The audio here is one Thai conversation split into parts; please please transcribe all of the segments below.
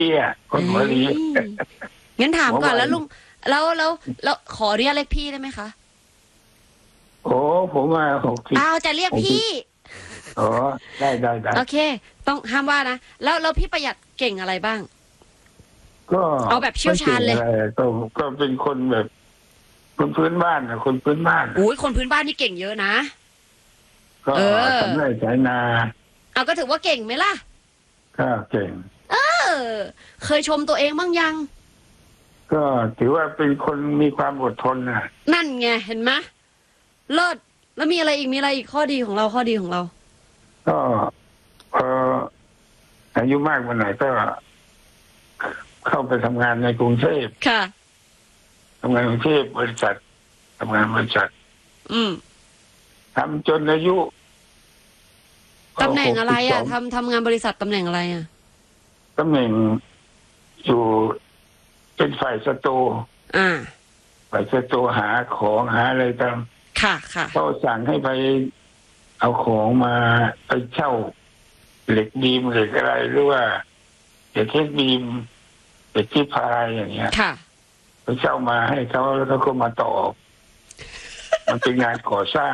ตี้ยคนหัวลีงั้นถามก่อนหัวไวแล้วลุงแล้วขอเรียกพี่ได้ไหมคะโอ้ผมว่า60 อ้าวจะเรียกพี่อ๋อได้โอเค ต้องห้ามว่านะแล้วพี่ประหยัดเก่งอะไรบ้างก็เอาแบบเชี่ยวชาญเลยไม่ก่งอะไรก็เป็นคนแบบคนพื้นบ้านนะคนพื้นบ้านอุ้ยคนพื้นบ้านนี่เก่งเยอะนะก็ทำไร่ไถนาเอาก็ถือว่าเก่งไหมล่ะก็เก่งเคยชมตัวเองบ้างยังก็ถือว่าเป็นคนมีความอดทนนะนั่นไงเห็นไหมเลิศแล้วมีอะไรอีกข้อดีของเราก็พออายุมากวันไหนก็ เข้าไปทำงานในกรุงเทพค่ะทำงานกรุงเทพบริษัททำงานบริษัท ทำจนอายุตำแหน่งอะไรอ่ะ 62 ทำงานบริษัทตำแหน่งอะไรอ่ะตำแหน่งอยู่เป็นฝ่ายสตู ฝ่ายสตูหาของหาอะไรต่างค่ะเขาสั่งให้ไปเอาของมาไปเช่าเหล็กบีมเหล็กอะไรหรือว่าเหล็กเทคบีมเหล็กที่พายอย่างเงี้ยค่ะไปเช่ามาให้เขาแล้วเขาก็มาต่อ มันเป็นงานก่อสร้าง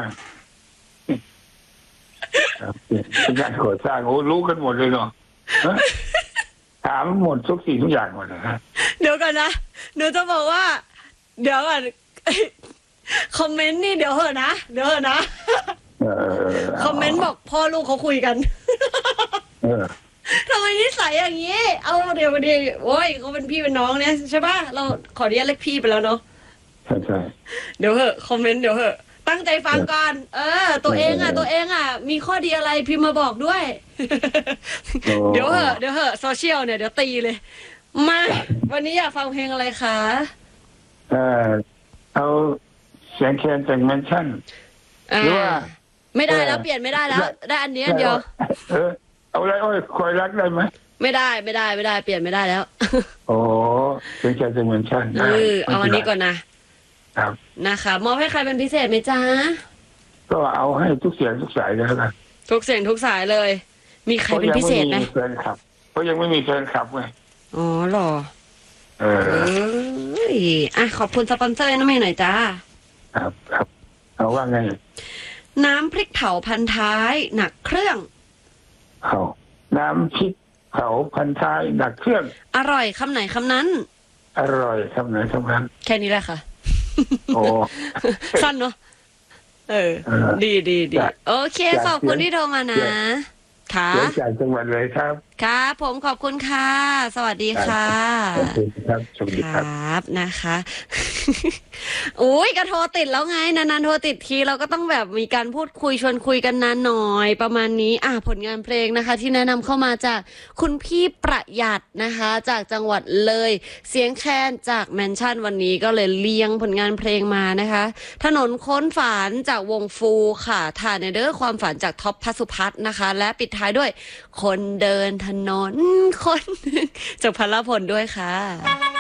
ครับเป็นงานก่อสร้างโอ้รู้กันหมดเลยเนาะฮะถามหมดทุกสิ่งทุกอย่างหมดนะฮะเดี๋ยวก่อนนะหนูจะบอกว่า เดี๋ยวก่อน คอมเมนต์นี่เดี๋ยวเหอะนะคอมเมนต์บอกพ่อลูกเขาคุยกัน ทำไมนิสัยอย่างนี้ เอาเดี๋ยวดีโอ้ยเขาเป็นพี่เป็นน้องเนี่ยใช่ป่ะเราขออนุญาตเรียกพี่ไปแล้วเนาะใช่เดี๋ยวเหอะคอมเมนต์เดี๋ยวเหอะตั้งใจฟังก่อนตัวเองอ่ะมีข้อดีอะไรพิมพ์มาบอกด้วย เดี๋ยวเหอะโซเชียลเนี่ยเดี๋ยวตีเลยมาวันนี้อยากฟังเพลงอะไรคะเอาเสียงแคนจากแมนชั่นหรือว่าไม่ได้แล้วเปลี่ยนไม่ได้แล้ว ได้อันนี้อันเดียวเอาอะไรอ้อยคอยรักได้ไหมไม่ได้เปลี่ยนไม่ได้แล้วโอ้เสียงแคนจากแมนชั่นเอาอันนี้ก่อนนะครับ นะคะมอบให้ใครเป็นพิเศษไหมจ๊ะก็เอาให้ทุกเสียงทุกสายเลยแล้วกันทุกเสียงทุกสายเลย มีใครเป็นพิเศษไหมเพราะยังไม่มีแฟนคลับไงอ๋อหรอขอบคุณสปอนเซอร์น้ำเมย์หน่อยจ้าครับเอาว่าไงน้ำพริกเผาพันท้ายหนักเครื่องน้ำพริกเผาพันท้ายหนักเครื่องอร่อยคำไหนคำนั้นอร่อยคำไหนคำนั้นแค่นี้แหละค่ะโอ้สั้นเนาะดีโอเคขอบคุณที่โทรมานะค่ะจากจังหวัดเลยครับครับผมขอบคุณค่ะสวัสดีค่ะขอบคุณครับสวัสดีครับนะคะอุ้ยก็โทรติดแล้วไงนานๆโทรติดทีเราก็ต้องแบบมีการพูดคุยชวนคุยกันนานหน่อยประมาณนี้ผลงานเพลงนะคะที่แนะนำเข้ามาจากคุณพี่ประหยัดนะคะจากจังหวัดเลยเสียงแคนจากแมนชั่นวันนี้ก็เลยเลี้ยงผลงานเพลงมานะคะถนนค้นฝันจากวงฟูค่ะทานเดอร์ความฝันจากท็อปพัสุพัฒน์นะคะและปิดท้ายด้วยคนเดินถนนคนจากพลพลด้วยค่ะ